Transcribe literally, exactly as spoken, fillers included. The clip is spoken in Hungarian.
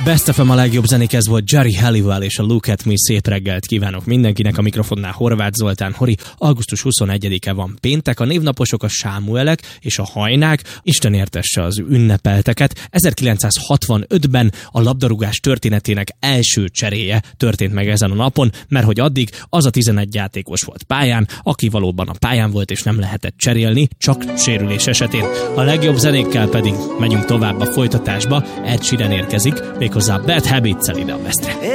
Best ef em a legjobb zenék, ez volt Geri Halliwell és a Look at Me. Szép reggelt kívánok mindenkinek, a mikrofonnál Horváth Zoltán Hori. augusztus huszonegyedike van péntek, a névnaposok a Sámuelek és a Hajnák. Isten értesse az ünnepelteket. ezerkilencszázhatvanötben a labdarúgás történetének első cseréje történt meg ezen a napon, mert hogy addig az a tizenegy játékos volt pályán, aki valóban a pályán volt és nem lehetett cserélni, csak sérülés esetén. A legjobb zenékkel pedig megyünk tovább a folytatásba. Ed Sheeran érkezik, méghozzá Bad Habits-el ide a Bestre.